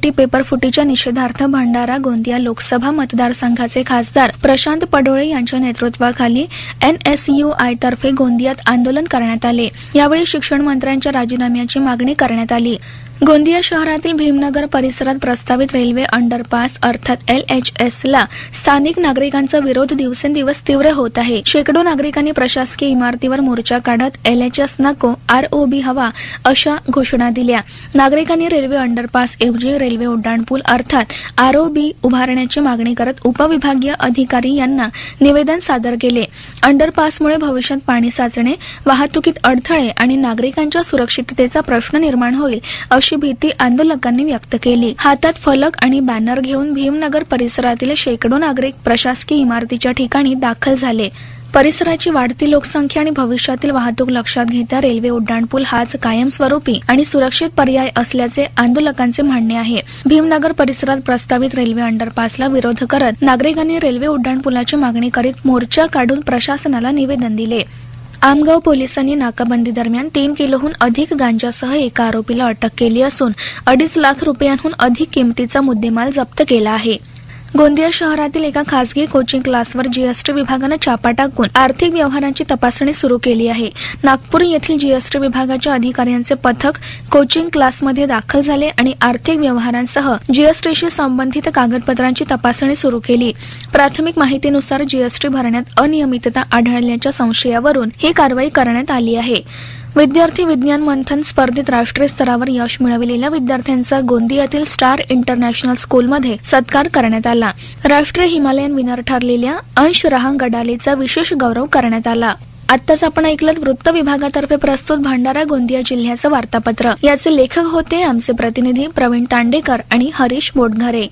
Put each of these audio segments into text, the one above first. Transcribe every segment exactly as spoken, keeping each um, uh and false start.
ST paper फुटीच्या निषेधार्थ भंडारा गोंदिया लोकसभा मतदारसंघाचे खासदार प्रशांत पडोळे यांच्या नेतृत्वाखाली एनएसयूआय तर्फे गोंदियात आंदोलन करण्यात आले। यावेळी शिक्षण मंत्र्यांच्या राजीनाम्याची मागणी करण्यात आली। गोंदिया शहरातील भीमनगर परिसरात प्रस्तावित रेल्वे अंडरपास अर्थात एलएचएस ला स्थानिक नागरिकांचा विरोध दिवसेंदिवस तीव्र होत आहे। शेकडो नागरिकांनी प्रशासकीय इमारतीवर मोर्चा काढत एलएचएस नको, आरओबी हवा अशा घोषणा दिल्या। नागरिकांनी रेल्वे अंडरपास ऐवजी रेल्वे उड्डाणपूल अर्थात आरओबी उभारण्याची मागणी करत उपविभागीय अधिकारी यांना निवेदन सादर केले। अंडरपासमुळे भविष्यात पाणी साचणे, वाहतुकीत अडथळे आणि नागरिकांच्या सुरक्षिततेचा प्रश्न निर्माण होईल अशी भीती आंदोलकांनी व्यक्त केली। हातात फलक आणि बॅनर घेऊन भीमनगर परिसरातील शेकडो नागरिक प्रशासकीय इमारतीच्या ठिकाणी दाखल झाले। परिसराची वाढती लोकसंख्या आणि भविष्यातील वाहतूक लक्षात घेता रेल्वे उड्डाणपूल हाच कायमस्वरूपी आणि सुरक्षित पर्याय असल्याचे आंदोलकांचे म्हणणे आहे। भीमनगर परिसरात प्रस्तावित रेल्वे अंडरपासला विरोध करत नागरिकांनी रेल्वे उड्डाणपुलाची मागणी करीत मोर्चा काढून प्रशासनाला निवेदन दिले। आमगाव पोलिसांनी नाकाबंदी दरम्यान तीन किलोहून अधिक गांजासह एका आरोपीला अटक केली असून अडीच लाख रुपयांहून अधिक किमतीचा मुद्देमाल जप्त केला आहे। गोंदिया शहरातील एका खासगी कोचिंग क्लासवर जीएसटी विभागानं छापा टाकून आर्थिक व्यवहारांची तपासणी सुरू केली आहे। नागपूर येथील जीएसटी विभागाच्या अधिकाऱ्यांचे पथक कोचिंग क्लासमध्ये दाखल झाले आणि आर्थिक व्यवहारांसह जीएसटीशी संबंधित कागदपत्रांची तपासणी सुरू केली। प्राथमिक माहितीनुसार जीएसटी भरण्यात अनियमितता आढळल्याच्या संशयावरून ही कारवाई करण्यात आली आहे। विद्यार्थी विज्ञान मंथन स्पर्धेत राष्ट्रीय स्तरावर यश मिळविलेल्या विद्यार्थ्यांचा गोंदियातील स्टार इंटरनॅशनल स्कूलमध्ये सत्कार करण्यात आला। राष्ट्रीय हिमालयन विनर ठरलेल्या अंश रहांग गडालेचा विशेष गौरव करण्यात आला। आत्ताच आपण ऐकलं वृत्त विभागातर्फे प्रस्तुत भंडारा गोंदिया जिल्ह्याचं वार्तापत्र। याचे लेखक होते आमचे प्रतिनिधी प्रवीण तांडेकर आणि हरीश बोटघरे।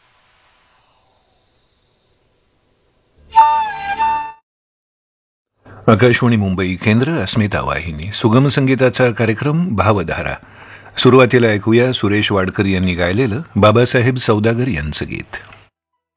आकाशवाणी मुंबई केंद्र, अस्मिता वाहिनी, सुगम संगीताचा कार्यक्रम भावधारा। सुरुवातीला ऐकूया सुरेश वाडकर यांनी गायलेलं बाबासाहेब सौदागर यांचं गीत।